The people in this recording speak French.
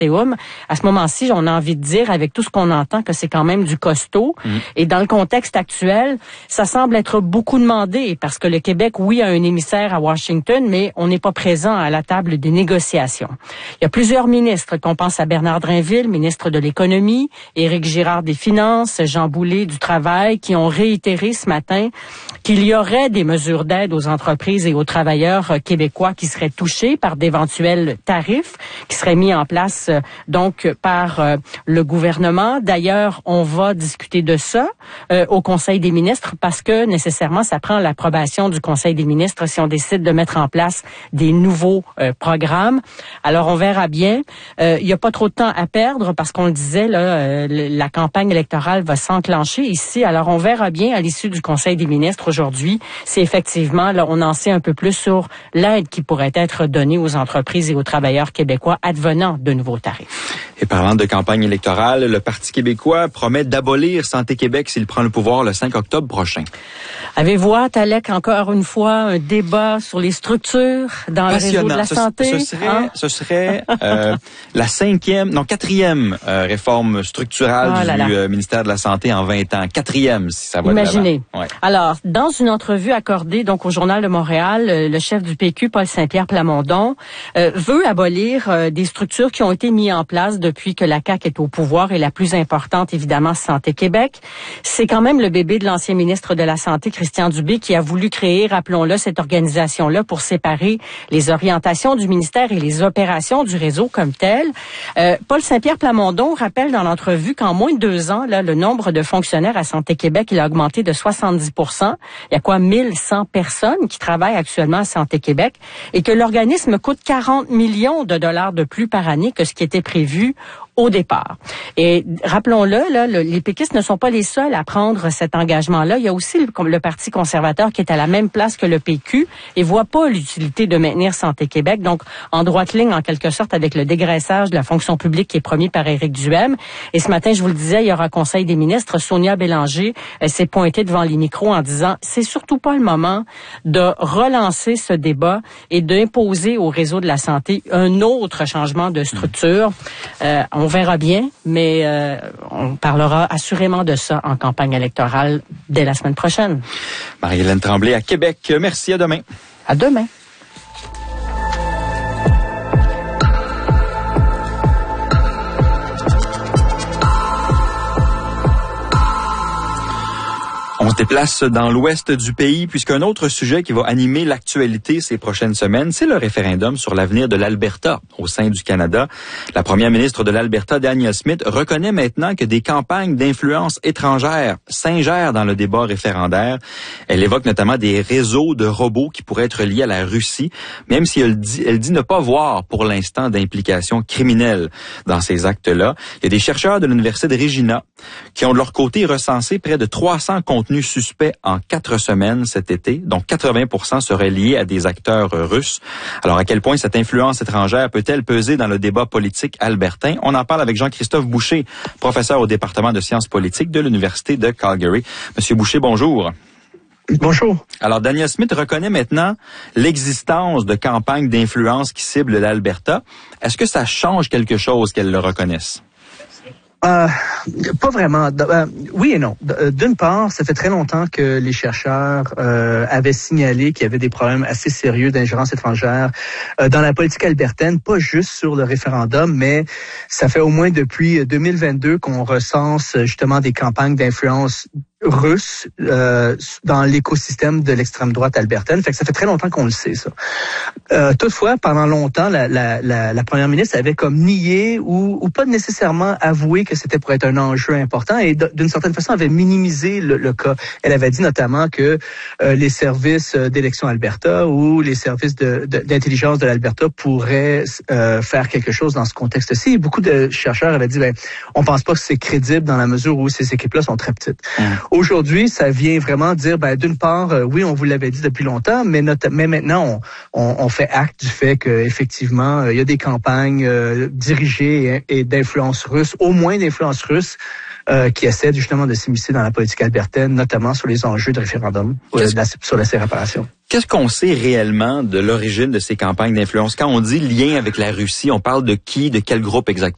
Mausoleum. À ce moment-ci, on a envie de dire, avec tout ce qu'on entend, que c'est quand même du costaud. Et dans le contexte actuel, ça semble être beaucoup demandé parce que le Québec, oui, a un émissaire à Washington, mais on n'est pas présent à la table des négociations. Il y a plusieurs ministres, qu'on pense à Bernard Drinville, ministre de l'Économie, Éric Girard des Finances, Jean Boulet du Travail, qui ont réitéré ce matin qu'il y aurait des mesures d'aide aux entreprises et aux travailleurs québécois qui seraient touchés par d'éventuels tarifs qui seraient mis en place donc par le gouvernement. D'ailleurs, on va discuter de ça au Conseil des ministres parce que nécessairement, ça prend l'approbation du Conseil des ministres si on décide de mettre en place des nouveaux programmes. Alors, on verra bien. Il n'y a pas trop de temps à perdre parce qu'on le disait, là, la campagne électorale va s'enclencher ici. Alors, on verra bien à l'issue du Conseil des ministres aujourd'hui si effectivement, là, on en sait un peu plus sur l'aide qui pourrait être donnée aux entreprises et aux travailleurs québécois advenant de nouveaux tarifs. Et parlant de campagne électorale, le Parti québécois promet d'abolir Santé Québec s'il prend le pouvoir le 5 octobre prochain. Avez-vous hâte, Alec, encore une fois, un débat sur les structures dans le réseau de la santé? Ce serait la quatrième réforme structurale du ministère de la Santé en 20 ans. Quatrième, si ça va de l'avant. Imaginez. Ouais. Alors, dans une entrevue accordée donc au Journal de Montréal, le chef du PQ, Paul Saint-Pierre Plamondon, veut abolir des structures qui ont été mises en place depuis que la CAQ est au pouvoir et la plus importante, évidemment, Santé Québec. C'est quand même le bébé de l'ancien ministre de la Santé, Christian Dubé, qui a voulu créer, rappelons-le, cette organisation-là pour séparer les orientations du ministère et les opérations du réseau comme tel. Paul Saint-Pierre Plamondon rappelle dans l'entrevue qu'en moins de 2 ans, là, le nombre de fonctionnaires à Santé Québec, il a augmenté de 70%. Il y a 1100 personnes qui travaillent actuellement à Santé Québec et que l'organisme coûte 40 millions de dollars de plus par année que ce qui était prévu au départ. Et rappelons-le, là, les péquistes ne sont pas les seuls à prendre cet engagement-là. Il y a aussi le Parti conservateur qui est à la même place que le PQ et voit pas l'utilité de maintenir Santé Québec. Donc, en droite ligne, en quelque sorte, avec le dégraissage de la fonction publique qui est promis par Éric Duhem. Et ce matin, je vous le disais, il y aura un Conseil des ministres. Sonia Bélanger s'est pointée devant les micros en disant « C'est surtout pas le moment de relancer ce débat et d'imposer au réseau de la santé un autre changement de structure. » On verra bien, mais on parlera assurément de ça en campagne électorale dès la semaine prochaine. Marie-Hélène Tremblay à Québec. Merci, à demain. À demain. On se déplace dans l'ouest du pays puisqu'un autre sujet qui va animer l'actualité ces prochaines semaines, c'est le référendum sur l'avenir de l'Alberta au sein du Canada. La première ministre de l'Alberta, Danielle Smith, reconnaît maintenant que des campagnes d'influence étrangère s'ingèrent dans le débat référendaire. Elle évoque notamment des réseaux de robots qui pourraient être liés à la Russie, même si elle dit ne pas voir pour l'instant d'implication criminelle dans ces actes-là. Il y a des chercheurs de l'Université de Regina qui ont de leur côté recensé près de 300 contenus suspects en 4 semaines cet été, dont 80% seraient liés à des acteurs russes. Alors, à quel point cette influence étrangère peut-elle peser dans le débat politique albertain? On en parle avec Jean-Christophe Boucher, professeur au département de sciences politiques de l'Université de Calgary. Monsieur Boucher, bonjour. Bonjour. Alors, Danielle Smith reconnaît maintenant l'existence de campagnes d'influence qui ciblent l'Alberta. Est-ce que ça change quelque chose qu'elle le reconnaisse? Pas vraiment. Oui et non. D'une part, ça fait très longtemps que les chercheurs avaient signalé qu'il y avait des problèmes assez sérieux d'ingérence étrangère dans la politique albertaine, pas juste sur le référendum, mais ça fait au moins depuis 2022 qu'on recense justement des campagnes d'influence russe dans l'écosystème de l'extrême droite albertaine. Fait que ça fait très longtemps qu'on le sait, ça. Toutefois, pendant longtemps, la première ministre avait comme nié ou pas nécessairement avoué que c'était pour être un enjeu important et d'une certaine façon avait minimisé le cas. Elle avait dit notamment que les services d'élection Alberta ou les services d'intelligence de l'Alberta pourraient faire quelque chose dans ce contexte-ci. Et beaucoup de chercheurs avaient dit, on pense pas que c'est crédible dans la mesure où ces équipes-là sont très petites. Aujourd'hui, ça vient vraiment dire, d'une part, oui, on vous l'avait dit depuis longtemps, mais maintenant, on fait acte du fait qu'effectivement, il y a des campagnes dirigées et d'influence russe, au moins d'influence russe, qui essaient justement de s'immiscer dans la politique albertaine, notamment sur les enjeux de référendum, sur la séparation. Qu'est-ce qu'on sait réellement de l'origine de ces campagnes d'influence? Quand on dit lien avec la Russie, on parle de qui, de quel groupe exactement?